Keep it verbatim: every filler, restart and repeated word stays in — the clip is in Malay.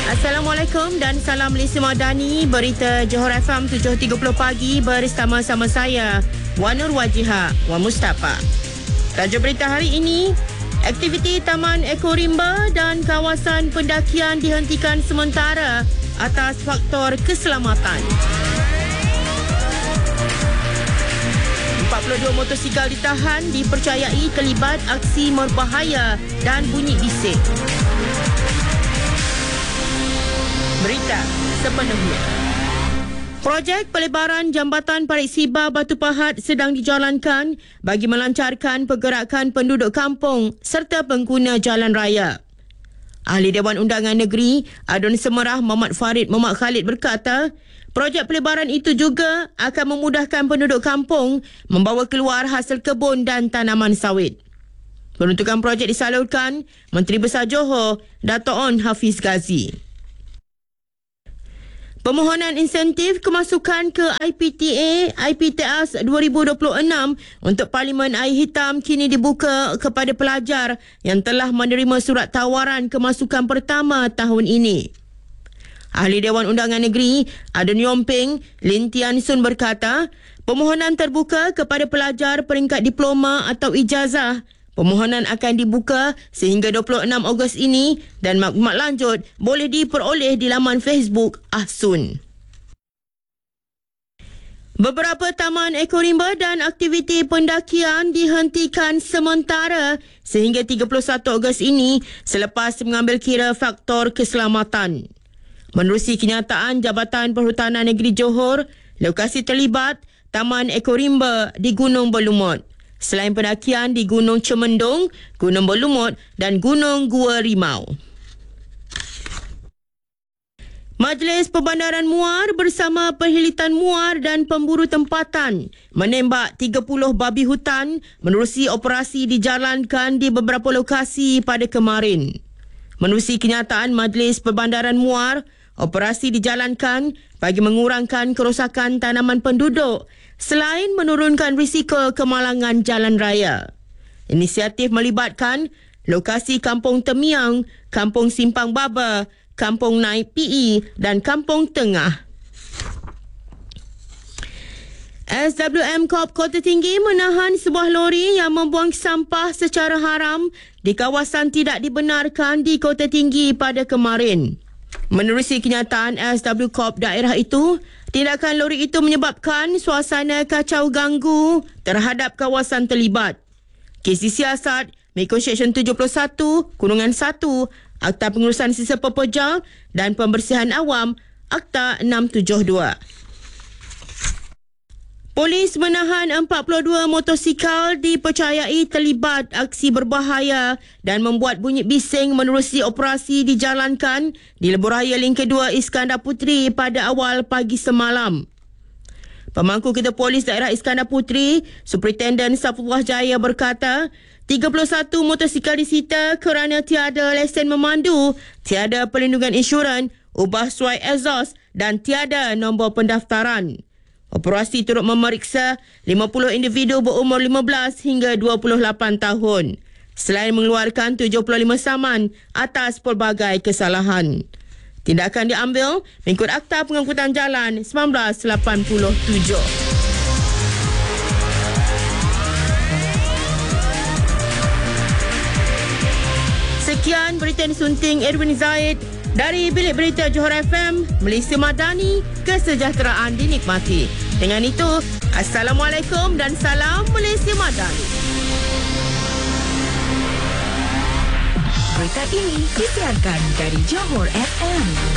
Assalamualaikum dan salam Malaysia Madani. Berita Johor F M tujuh tiga puluh pagi bersama-sama saya, Wan Nur Wajiha, Wan Mustafa. Tajuk berita hari ini, aktiviti Taman Eko Rimba dan kawasan pendakian dihentikan sementara atas faktor keselamatan. empat puluh dua motosikal ditahan dipercayai terlibat aksi berbahaya dan bunyi bising. Berita sepenuhnya. Projek pelebaran Jambatan Parit Siba Batu Pahat sedang dijalankan bagi melancarkan pergerakan penduduk kampung serta pengguna jalan raya. Ahli Dewan Undangan Negeri Adun Semerah Muhammad Farid Muhammad Khalid berkata, projek pelebaran itu juga akan memudahkan penduduk kampung membawa keluar hasil kebun dan tanaman sawit. Peruntukan projek disalurkan Menteri Besar Johor, Dato' On Hafiz Ghazi. Permohonan insentif kemasukan ke I P T A I P T A S dua ribu dua puluh enam untuk Parlimen Air Hitam kini dibuka kepada pelajar yang telah menerima surat tawaran kemasukan pertama tahun ini. Ahli Dewan Undangan Negeri Adun Yomping Lin Tian Sun berkata, permohonan terbuka kepada pelajar peringkat diploma atau ijazah. Permohonan akan dibuka sehingga dua puluh enam Ogos ini dan maklumat lanjut boleh diperoleh di laman Facebook Ahsun. Beberapa taman ekorimba dan aktiviti pendakian dihentikan sementara sehingga tiga puluh satu Ogos ini selepas mengambil kira faktor keselamatan. Menerusi kenyataan Jabatan Perhutanan Negeri Johor, lokasi terlibat Taman Ekorimba di Gunung Berlumut. Selain pendakian di Gunung Cemendung, Gunung Berlumut dan Gunung Gua Rimau. Majlis Perbandaran Muar bersama Perhilitan Muar dan Pemburu Tempatan menembak tiga puluh babi hutan menerusi operasi dijalankan di beberapa lokasi pada kemarin. Menerusi kenyataan Majlis Perbandaran Muar, operasi dijalankan bagi mengurangkan kerosakan tanaman penduduk selain menurunkan risiko kemalangan jalan raya. Inisiatif melibatkan lokasi Kampung Temiang, Kampung Simpang Baba, Kampung Nai P E dan Kampung Tengah. S W M Corp Kota Tinggi menahan sebuah lori yang membuang sampah secara haram di kawasan tidak dibenarkan di Kota Tinggi pada kemarin. Menerusi kenyataan S W Corp daerah itu, tindakan lori itu menyebabkan suasana kacau ganggu terhadap kawasan terlibat. Kes disiasat mengikut Seksyen tujuh puluh satu, Kurungan satu, Akta Pengurusan Sisa Pekerja dan Pembersihan Awam, Akta enam tujuh dua. Polis menahan empat puluh dua motosikal dipercayai terlibat aksi berbahaya dan membuat bunyi bising menerusi operasi dijalankan di Lebuhraya Link kedua Iskandar Puteri pada awal pagi semalam. Pemangku Ketua Polis Daerah Iskandar Puteri, Superintenden Safullah Jaya berkata, tiga puluh satu motosikal disita kerana tiada lesen memandu, tiada perlindungan insurans, ubah suai exhaust dan tiada nombor pendaftaran. Operasi turut memeriksa lima puluh individu berumur lima belas hingga dua puluh lapan tahun, selain mengeluarkan tujuh puluh lima saman atas pelbagai kesalahan. Tindakan diambil mengikut Akta Pengangkutan Jalan seribu sembilan ratus lapan puluh tujuh. Sekian berita disunting Edwin Zaid dari Bilik Berita Johor F M, Malaysia Madani, kesejahteraan dinikmati. Dengan itu, Assalamualaikum dan salam Malaysia Madani. Berita ini disiarkan dari Johor F M.